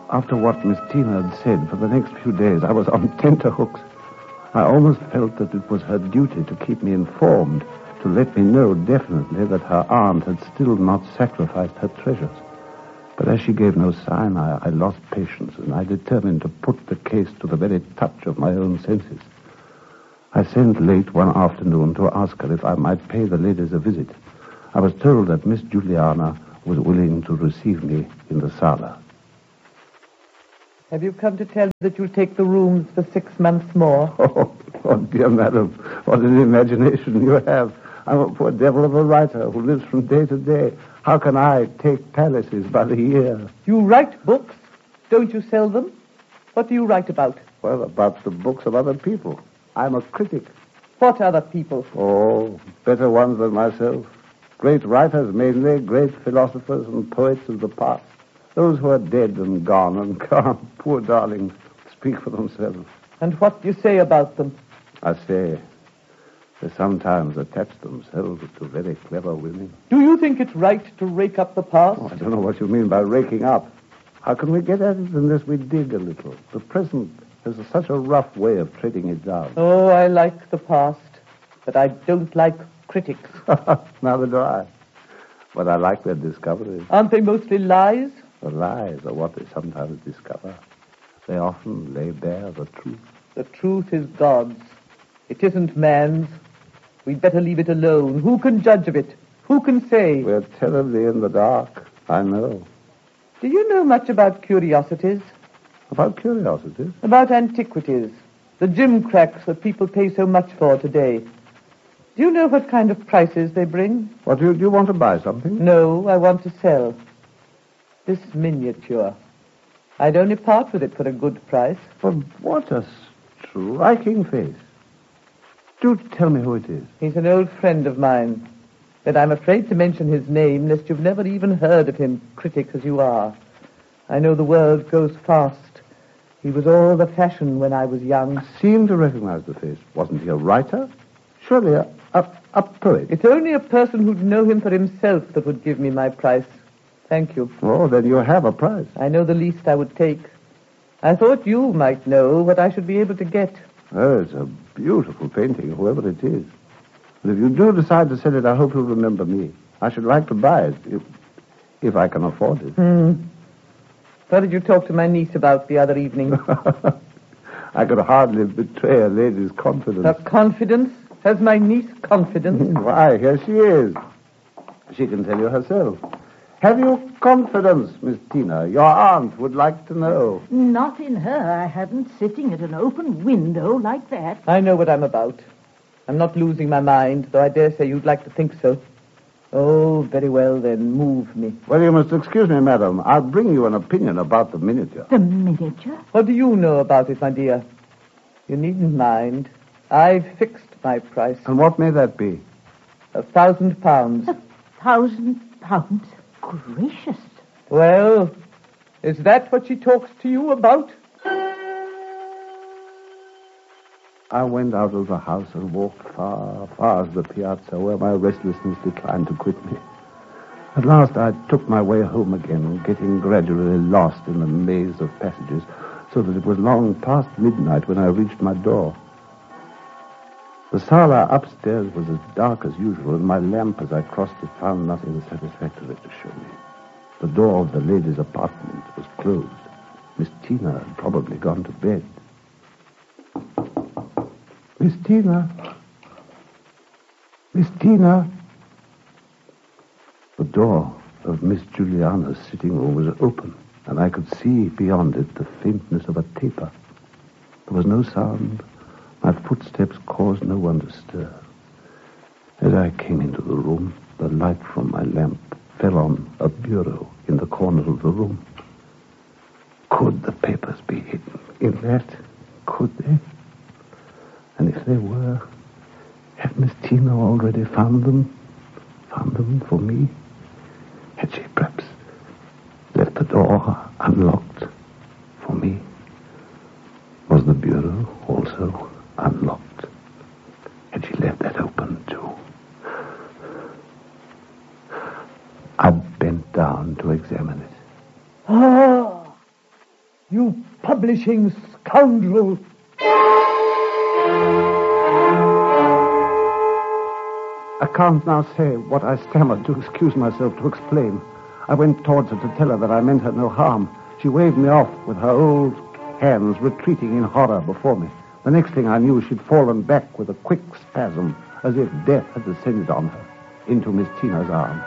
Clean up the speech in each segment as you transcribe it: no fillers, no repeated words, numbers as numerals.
After what Miss Tina had said, for the next few days I was on tenterhooks. I almost felt that it was her duty to keep me informed, to let me know definitely that her aunt had still not sacrificed her treasures. But as she gave no sign, I lost patience, and I determined to put the case to the very touch of my own senses. I sent late one afternoon to ask her if I might pay the ladies a visit. I was told that Miss Juliana was willing to receive me in the sala. Have you come to tell me that you'll take the rooms for 6 months more? Oh, dear madam, what an imagination you have. I'm a poor devil of a writer who lives from day to day. How can I take palaces by the year? You write books. Don't you sell them? What do you write about? Well, about the books of other people. I'm a critic. What other people? Oh, better ones than myself. Great writers, mainly, great philosophers and poets of the past. Those who are dead and gone and can't, poor darlings, speak for themselves. And what do you say about them? I say, they sometimes attach themselves to very clever women. Do you think it's right to rake up the past? Oh, I don't know what you mean by raking up. How can we get at it unless we dig a little? The present has such a rough way of treading it down. Oh, I like the past, but I don't like critics. Neither do I. But I like their discoveries. Aren't they mostly lies? The lies are what they sometimes discover. They often lay bare the truth. The truth is God's. It isn't man's. We'd better leave it alone. Who can judge of it? Who can say? We're terribly in the dark, I know. Do you know much about curiosities? About curiosities? About antiquities. The gimcracks that people pay so much for today. Do you know what kind of prices they bring? What, do you want to buy something? No, I want to sell. This miniature. I'd only part with it for a good price. But what a striking face. Do tell me who it is. He's an old friend of mine. But I'm afraid to mention his name, lest you've never even heard of him, critic as you are. I know the world goes fast. He was all the fashion when I was young. I seem to recognize the face. Wasn't he a writer? Surely a poet. It's only a person who'd know him for himself that would give me my price. Thank you. Oh, then you have a price. I know the least I would take. I thought you might know what I should be able to get. Oh, it's a beautiful painting, whoever it is. And if you do decide to sell it, I hope you'll remember me. I should like to buy it, if I can afford it. What did you talk to my niece about the other evening? I could hardly betray a lady's confidence. Her confidence? Has my niece confidence? Why, here she is. She can tell you herself. Have you confidence, Miss Tina? Your aunt would like to know. Not in her. I hadn't sitting at an open window like that. I know what I'm about. I'm not losing my mind, though I dare say you'd like to think so. Oh, very well, then. Move me. Well, you must excuse me, madam. I'll bring you an opinion about the miniature. The miniature? What do you know about it, my dear? You needn't mind. I've fixed my price. And what may that be? £1,000. £1,000? Gracious. Well, is that what she talks to you about? I went out of the house and walked far, far to the piazza where my restlessness declined to quit me. At last I took my way home again, getting gradually lost in the maze of passages, so that it was long past midnight when I reached my door. The sala upstairs was as dark as usual, and my lamp as I crossed it found nothing satisfactory to show me. The door of the lady's apartment was closed. Miss Tina had probably gone to bed. Miss Tina? Miss Tina? The door of Miss Juliana's sitting room was open, and I could see beyond it the faintness of a taper. There was no sound. My footsteps caused no one to stir. As I came into the room, the light from my lamp fell on a bureau in the corner of the room. Could the papers be hidden in that? Could they? And if they were, had Miss Tina already found them? Found them for me? Had she perhaps left the door unlocked for me? Was the bureau also unlocked? Had she left that open, too? I bent down to examine it. Oh, You publishing scoundrel! I can't now say what I stammered to excuse myself, to explain. I went towards her to tell her that I meant her no harm. She waved me off with her old hands, retreating in horror before me. The next thing I knew, she'd fallen back with a quick spasm, as if death had descended on her, into Miss Tina's arms.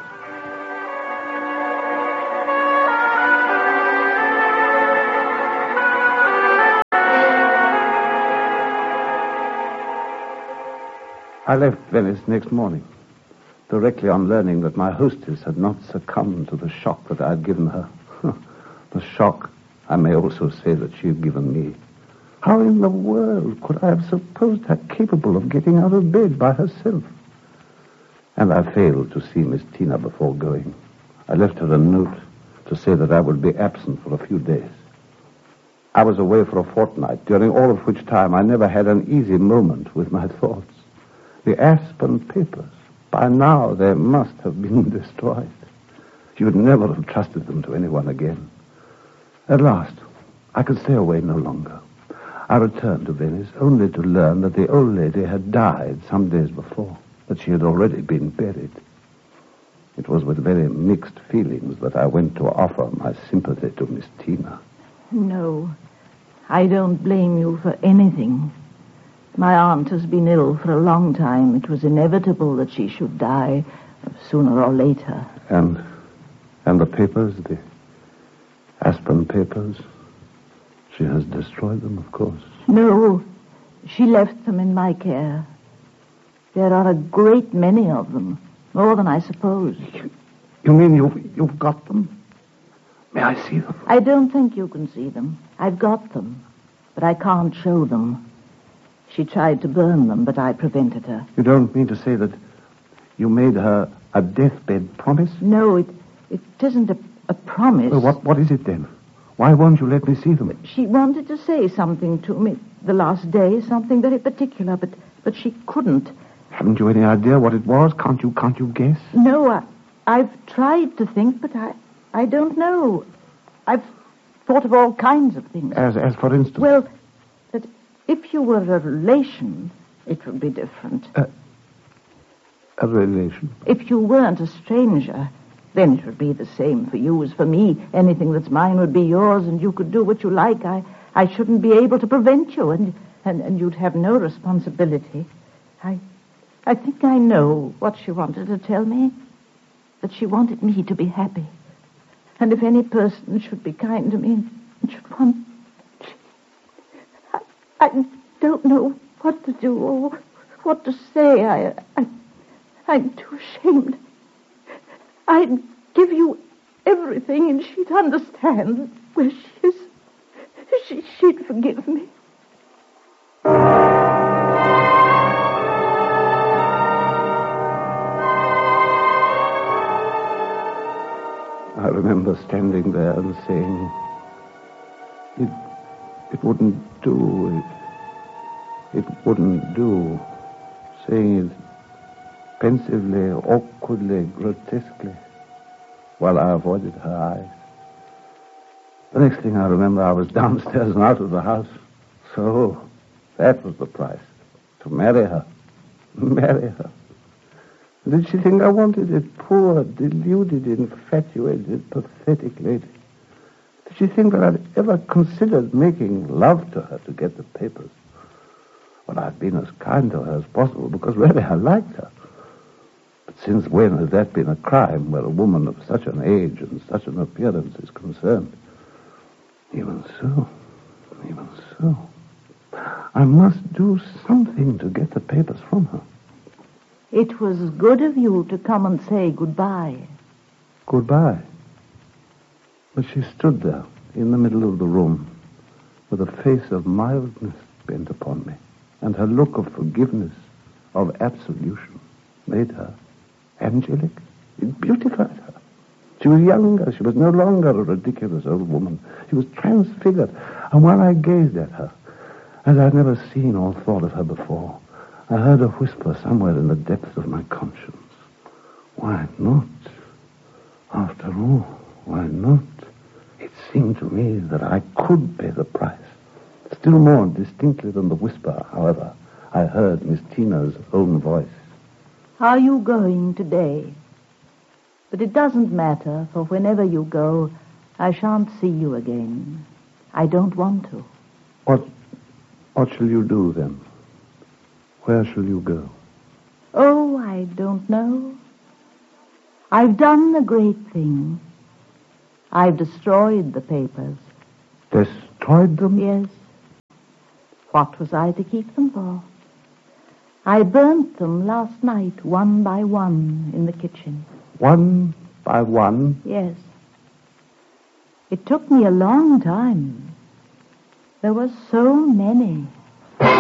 I left Venice next morning, directly on learning that my hostess had not succumbed to the shock that I had given her. The shock, I may also say, that she had given me. How in the world could I have supposed her capable of getting out of bed by herself? And I failed to see Miss Tina before going. I left her a note to say that I would be absent for a few days. I was away for a fortnight, during all of which time I never had an easy moment with my thoughts. The Aspen papers, by now they must have been destroyed. She would never have trusted them to anyone again. At last, I could stay away no longer. I returned to Venice only to learn that the old lady had died some days before, that she had already been buried. It was with very mixed feelings that I went to offer my sympathy to Miss Tina. No, I don't blame you for anything. My aunt has been ill for a long time. It was inevitable that she should die sooner or later. And the papers, the Aspen papers, she has destroyed them, of course. No, she left them in my care. There are a great many of them, more than I suppose. You mean you've got them? May I see them? I don't think you can see them. I've got them, but I can't show them. She tried to burn them, but I prevented her. You don't mean to say that you made her a deathbed promise? No, it isn't a promise. Well, what is it then? Why won't you let me see them? She wanted to say something to me the last day, something very particular, but she couldn't. Haven't you any idea what it was? Can't you guess? No, I've tried to think, but I don't know. I've thought of all kinds of things. As for instance? Well, that if you were a relation, it would be different. A relation? If you weren't a stranger, then it would be the same for you as for me. Anything that's mine would be yours, and you could do what you like. I shouldn't be able to prevent you, and you'd have no responsibility. I think I know what she wanted to tell me. That she wanted me to be happy. And if any person should be kind to me and should want... I don't know what to do or what to say. I'm too ashamed. I'd give you everything and she'd understand where she is. She'd forgive me. I remember standing there and saying, it wouldn't do. It wouldn't do. Saying it pensively, awkwardly, grotesquely, while I avoided her eyes. The next thing I remember, I was downstairs and out of the house. So, that was the price. To marry her. Marry her. Did she think I wanted it? Poor, deluded, infatuated, pathetic lady. Did she think that I'd ever considered making love to her to get the papers? Well, I'd been as kind to her as possible because really I liked her. But since when has that been a crime where a woman of such an age and such an appearance is concerned? Even so, I must do something to get the papers from her. It was good of you to come and say goodbye. Goodbye? But she stood there in the middle of the room with a face of mildness bent upon me, and her look of forgiveness, of absolution, made her angelic. It beautified her. She was younger. She was no longer a ridiculous old woman. She was transfigured. And while I gazed at her, as I'd never seen or thought of her before, I heard a whisper somewhere in the depths of my conscience. Why not? After all, why not? It's seemed to me that I could pay the price. Still more distinctly than the whisper, however, I heard Miss Tina's own voice. Are you going today? But it doesn't matter, for whenever you go, I shan't see you again. I don't want to. What shall you do, then? Where shall you go? Oh, I don't know. I've done a great thing. I've destroyed the papers. Destroyed them? Yes. What was I to keep them for? I burnt them last night, one by one, in the kitchen. One by one? Yes. It took me a long time. There were so many.